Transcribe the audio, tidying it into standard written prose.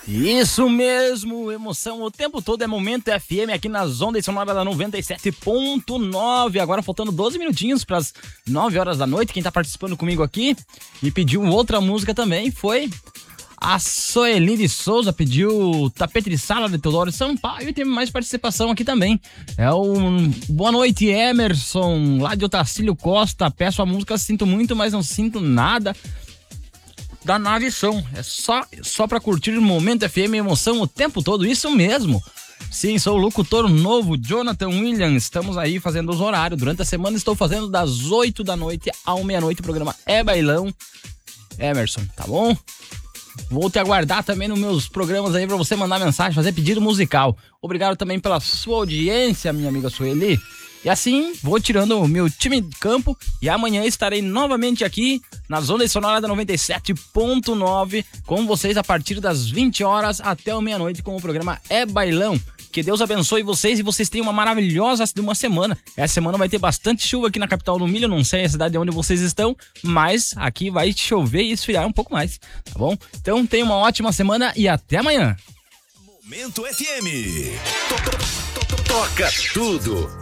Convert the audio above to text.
Isso mesmo, emoção o tempo todo é Momento FM aqui nas ondas sonoras da 97.9. Agora faltando 12 minutinhos para as 9 horas da noite. Quem tá participando comigo aqui e pediu outra música também foi a Soeli de Souza, pediu Tapete de Sala de Teodoro Sampaio e tem mais participação aqui também. É o Boa Noite Emerson, lá de Otacílio Costa. Peço a música Sinto Muito, mas não sinto nada, da Nave Som. É só pra curtir o Momento FM, emoção o tempo todo, isso mesmo. Sim, sou o locutor novo, Jonathan Williams. Estamos aí fazendo os horários. Durante a semana estou fazendo das 8 da noite ao meia-noite. O programa é Bailão. Emerson, tá bom? Vou te aguardar também nos meus programas aí pra você mandar mensagem, fazer pedido musical. Obrigado também pela sua audiência, minha amiga Sueli. E assim, vou tirando o meu time de campo e amanhã estarei novamente aqui nas ondas sonoras da 97.9 com vocês a partir das 20 horas até a meia-noite com o programa É Bailão. Que Deus abençoe vocês e vocês tenham uma maravilhosa semana. Essa semana vai ter bastante chuva aqui na capital do Milho, não sei a cidade onde vocês estão, mas aqui vai chover e esfriar um pouco mais, tá bom? Então tenham uma ótima semana e até amanhã. Momento FM. Toca tudo.